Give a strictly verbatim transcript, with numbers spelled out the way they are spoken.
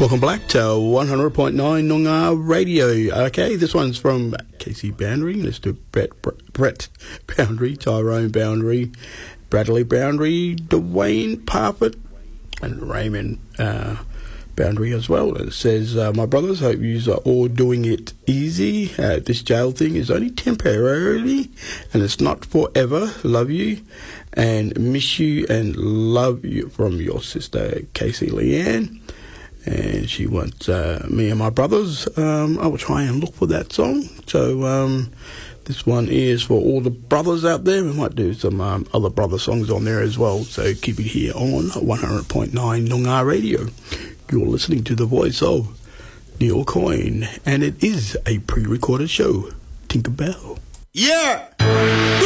Welcome back to one hundred point nine Noongar Radio. Okay, this one's from Casey Boundary, Mister Brett, Brett Boundary, Tyrone Boundary, Bradley Boundary, Dwayne Parfitt, and Raymond uh, Boundary as well. It says, uh, my brothers, hope you are all doing it easy. Uh, this jail thing is only temporarily, and it's not forever. Love you and miss you and love you from your sister, Casey Leanne. And she wants uh, me and my brothers. Um, I will try and look for that song. So um, this one is for all the brothers out there. We might do some um, other brother songs on there as well. So keep it here on one hundred point nine Noongar Radio. You're listening to the voice of Neil Coyne, and it is a pre-recorded show. Tinkerbell. Yeah!